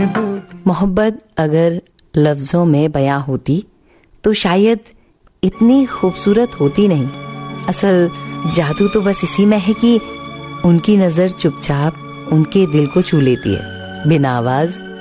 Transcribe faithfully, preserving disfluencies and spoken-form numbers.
मोहब्बत अगर लफ्ज़ों में बयां होती तो शायद इतनी खूबसूरत होती नहीं। असल जादू तो बस इसी में है कि उनकी नज़र चुपचाप उनके दिल को छू लेती है, बिना आवाज़